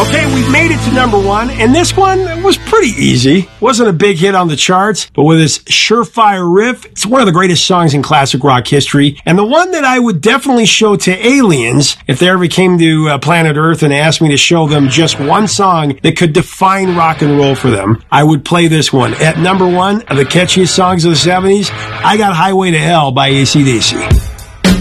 Okay, we've made it to number one, and this one was pretty easy. Wasn't a big hit on the charts, but with its surefire riff, it's one of the greatest songs in classic rock history, and the one that I would definitely show to aliens if they ever came to planet Earth and asked me to show them just one song that could define rock and roll for them. I would play this one. At number one of the catchiest songs of the 70s, I got Highway to Hell by AC/DC.